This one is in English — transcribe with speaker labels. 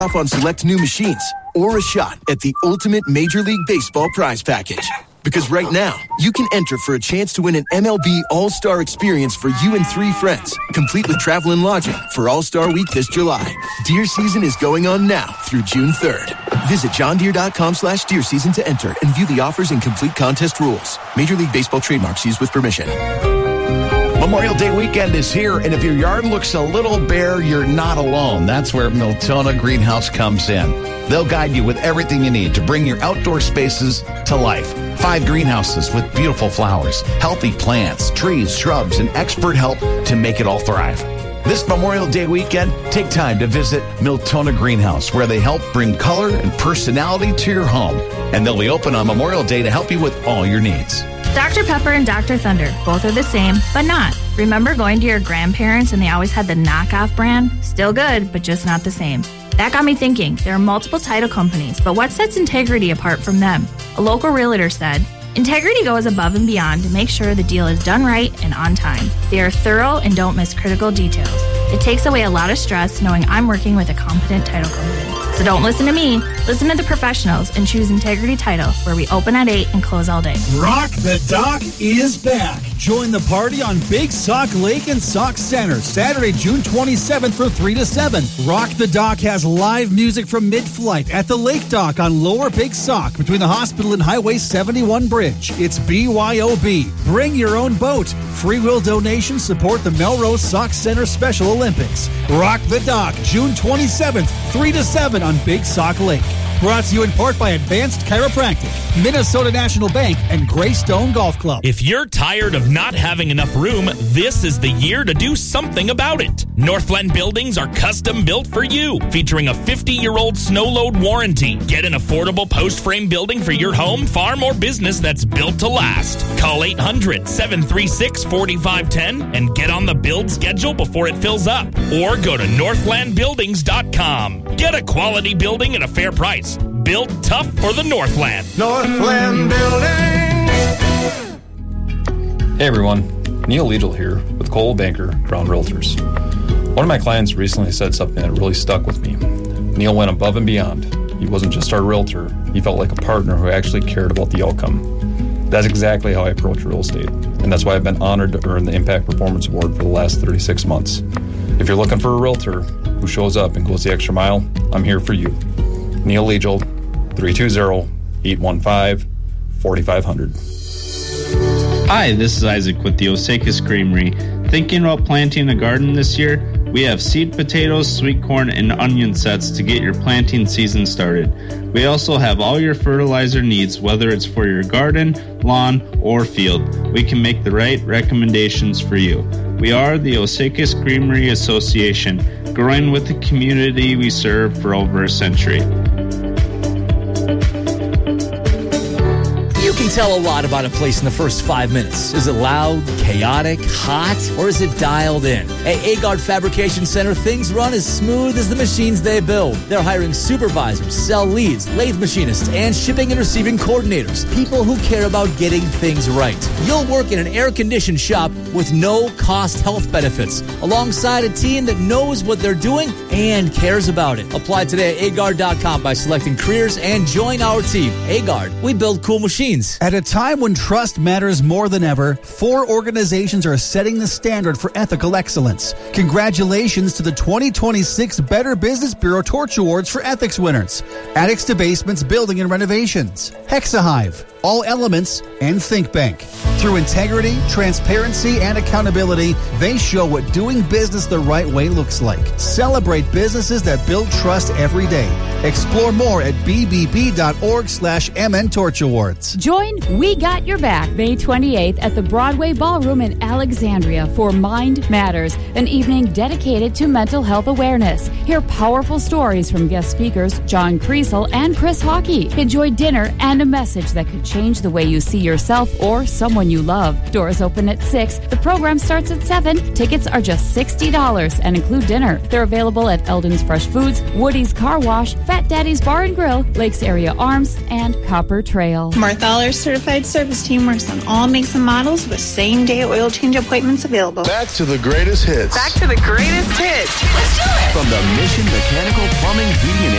Speaker 1: off on select new machines or a shot at the ultimate Major League Baseball prize package. Because right now, you can enter for a chance to win an MLB All-Star experience for you and 3 friends, complete with travel and lodging for All-Star Week this July. Deer season is going on now through June 3rd. Visit johndeere.com/deer season to enter and view the offers and complete contest rules. Major League Baseball trademarks used with permission.
Speaker 2: Memorial Day weekend is here, and if your yard looks a little bare, you're not alone. That's where Miltona Greenhouse comes in. They'll guide you with everything you need to bring your outdoor spaces to life. 5 greenhouses with beautiful flowers, healthy plants, trees, shrubs, and expert help to make it all thrive. This Memorial Day weekend, take time to visit Miltona Greenhouse, where they help bring color and personality to your home. And they'll be open on Memorial Day to help you with all your needs.
Speaker 3: Dr. Pepper and Dr. Thunder, both are the same, but not. Remember going to your grandparents and they always had the knockoff brand? Still good, but just not the same. That got me thinking. There are multiple title companies, but what sets Integrity apart from them? A local realtor said, Integrity goes above and beyond to make sure the deal is done right and on time. They are thorough and don't miss critical details. It takes away a lot of stress knowing I'm working with a competent title company. So don't listen to me, listen to the professionals and choose Integrity Title, where we open at 8 and close all day.
Speaker 4: Rock the Dock is back. Join the party on Big Sauk Lake and Sauk Center, Saturday, June 27th from 3 to 7. Rock the Dock has live music from mid-flight at the Lake Dock on Lower Big Sauk between the hospital and Highway 71 bridge. It's BYOB. Bring your own boat. Free will donations support the Melrose Sauk Center Special Olympics. Rock the Dock, June 27th, 3 to 7 on Big Sauk Lake. Brought to you in part by Advanced Chiropractic, Minnesota National Bank, and Greystone Golf Club.
Speaker 5: If you're tired of not having enough room, this is the year to do something about it. Northland Buildings are custom built for you, featuring a 50-year-old snow load warranty. Get an affordable post-frame building for your home, farm, or business that's built to last. Call 800-736-4510 and get on the build schedule before it fills up. Or go to northlandbuildings.com. Get a quality building at a fair price. Built tough for the Northland.
Speaker 6: Northland Buildings.
Speaker 7: Hey everyone, Neil Liedl here with Cole Banker Crown Realtors. One of my clients recently said something that really stuck with me. Neil went above and beyond. He wasn't just our realtor, he felt like a partner who actually cared about the outcome. That's exactly how I approach real estate, and that's why I've been honored to earn the Impact Performance Award for the last 36 months. If you're looking for a realtor who shows up and goes the extra mile, I'm here for you. Neil Liedl, 320-815-4500.
Speaker 8: Hi, this is Isaac with the Osakis Creamery. Thinking about planting a garden this year? We have seed potatoes, sweet corn, and onion sets to get your planting season started. We also have all your fertilizer needs, whether it's for your garden, lawn, or field. We can make the right recommendations for you. We are the Osakis Creamery Association, growing with the community we serve for over a century.
Speaker 9: You can tell a lot about a place in the first 5 minutes. Is it loud, chaotic, hot, or is it dialed in? At Agard Fabrication Center, things run as smooth as the machines they build. They're hiring supervisors, cell leads, lathe machinists, and shipping and receiving coordinators. People who care about getting things right. You'll work in an air-conditioned shop with no cost health benefits, alongside a team that knows what they're doing and cares about it. Apply today at agard.com by selecting careers and join our team. Agard, we build cool machines.
Speaker 4: At a time when trust matters more than ever, 4 organizations are setting the standard for ethical excellence. Congratulations to the 2026 Better Business Bureau Torch Awards for ethics winners. Attics to Basements Building and Renovations, Hexahive, All Elements, and ThinkBank. Through integrity, transparency, and accountability, they show what doing business the right way looks like. Celebrate businesses that build trust every day. Explore more at bbb.org/MN Torch Awards.
Speaker 10: Join We Got Your Back May 28th at the Broadway Ballroom in Alexandria for Mind Matters, an evening dedicated to mental health awareness. Hear powerful stories from guest speakers John Kriesel and Chris Hockey. Enjoy dinner and a message that could change the way you see yourself or someone you love. Doors open at 6. The program starts at 7. Tickets are just $60 and include dinner. They're available at Eldon's Fresh Foods, Woody's Car Wash, Fat Daddy's Bar and Grill, Lakes Area Arms, and Copper Trail.
Speaker 11: Martha Aller's certified service team works on all makes and models with same-day oil change appointments available.
Speaker 6: Back to the greatest hits.
Speaker 11: Back to the greatest hits.
Speaker 12: Let's do it!
Speaker 1: From the Mission Mechanical Plumbing, Heating, and